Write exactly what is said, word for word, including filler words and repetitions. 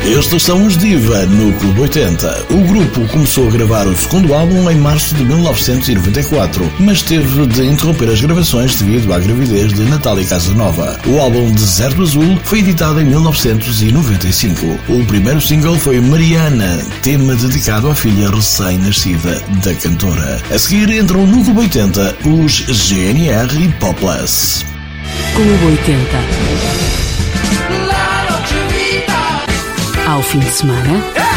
Estes são os Diva no Clube oitenta. O grupo começou a gravar o segundo álbum em março de mil novecentos e noventa e quatro, mas teve de interromper as gravações devido à gravidez de Natália Casanova. O álbum Deserto Azul foi editado em mil novecentos e noventa e cinco. O primeiro single foi Mariana, tema dedicado à filha recém-nascida da cantora. A seguir entram no Clube oitenta os G N R e Popless. Clube oitenta. Ao fim de semana,